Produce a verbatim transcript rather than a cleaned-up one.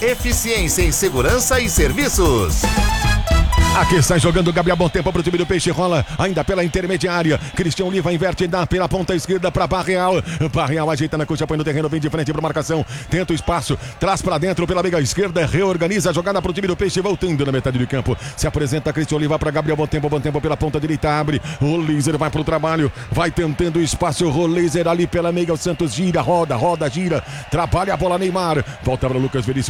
eficiência em segurança e serviços. Aqui está jogando Gabriel Bom Tempo para o time do Peixe, rola ainda pela intermediária. Cristian Oliva inverte, dá pela ponta esquerda para Barreal. Barreal ajeita na coxa, põe no terreno, vem de frente para marcação. Tenta o espaço, traz para dentro pela meia esquerda, reorganiza a jogada para o time do Peixe, voltando na metade do campo. Se apresenta Cristian Oliva para Gabriel Bom Tempo, Bom Tempo pela ponta direita, abre. O Lízer vai para o trabalho, vai tentando o espaço. O Lízer ali pela meia, o Santos gira, roda, roda, gira. Trabalha a bola, Neymar. Volta para o Lucas Veríssimo.